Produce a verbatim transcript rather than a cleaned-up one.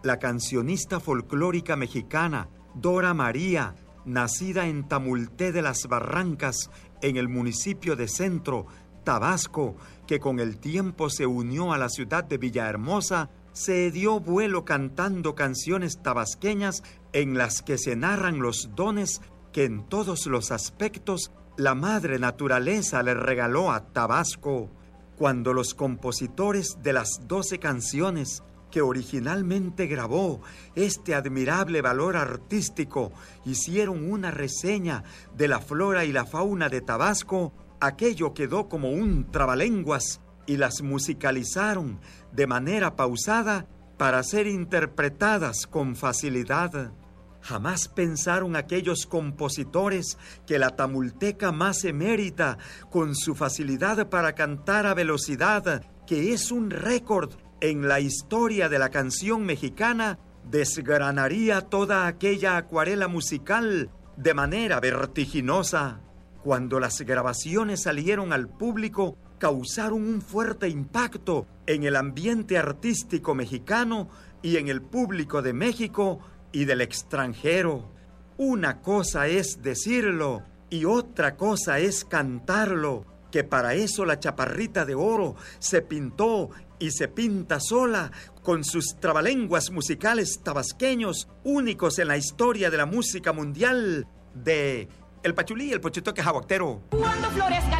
la cancionista folclórica mexicana Dora María, nacida en Tamulté de las Barrancas, en el municipio de Centro, Tabasco, que con el tiempo se unió a la ciudad de Villahermosa, se dio vuelo cantando canciones tabasqueñas en las que se narran los dones que en todos los aspectos la madre naturaleza le regaló a Tabasco. Cuando los compositores de las doce canciones que originalmente grabó este admirable valor artístico hicieron una reseña de la flora y la fauna de Tabasco, aquello quedó como un trabalenguas y las musicalizaron de manera pausada para ser interpretadas con facilidad. Jamás pensaron aquellos compositores que la tamulteca más emérita, con su facilidad para cantar a velocidad, que es un récord en la historia de la canción mexicana, desgranaría toda aquella acuarela musical de manera vertiginosa. Cuando las grabaciones salieron al público, causaron un fuerte impacto en el ambiente artístico mexicano y en el público de México y del extranjero. Una cosa es decirlo y otra cosa es cantarlo, que para eso la Chaparrita de Oro se pintó y se pinta sola con sus trabalenguas musicales tabasqueños, únicos en la historia de la música mundial, de El Pachulí y el Pochitoque Jaguactero. Cuando florezca